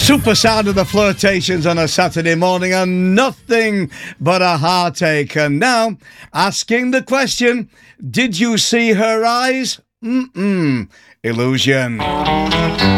Super sound of the Flirtations on a Saturday morning, and nothing but a heartache. And now, asking the question, did you see her eyes? Illusion.